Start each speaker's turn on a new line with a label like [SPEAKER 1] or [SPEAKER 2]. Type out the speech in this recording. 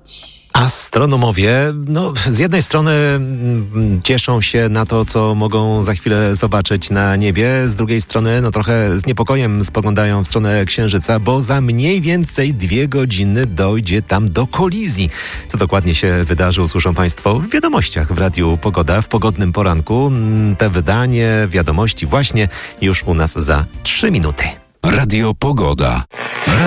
[SPEAKER 1] Astronomowie, z jednej strony cieszą się na to, co mogą za chwilę zobaczyć na niebie, z drugiej strony trochę z niepokojem spoglądają w stronę Księżyca, bo za mniej więcej 2 godziny dojdzie tam do kolizji. Co dokładnie się wydarzy, usłyszą Państwo w wiadomościach w Radiu Pogoda w pogodnym poranku. Te wydanie wiadomości właśnie już u nas za 3 minuty.
[SPEAKER 2] Radio Pogoda.